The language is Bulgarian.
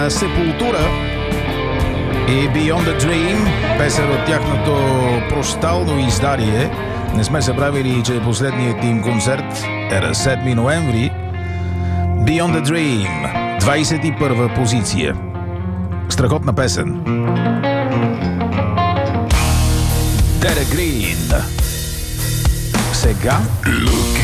Сепултура и Beyond the Dream, песен от тяхното прощално издание. Не сме забравили, че последният им концерт е на 7 ноември. Beyond the Dream, 21 позиция. Страхотна песен. Дерек Грин. Сега